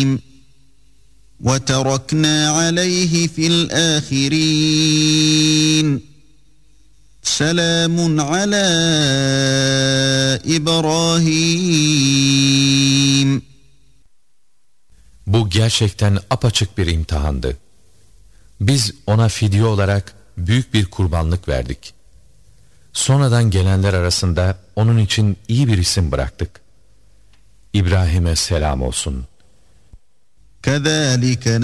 وَتَرَكْنَا عَلَيْهِ فِي الْآخِرِينَ سَلَامٌ عَلَى İbrahim. Bu gerçekten apaçık bir imtihandı. Biz ona fidye olarak büyük bir kurbanlık verdik. Sonradan gelenler arasında onun için iyi bir isim bıraktık. İbrahim'e selam olsun. كَذَٰلِكَ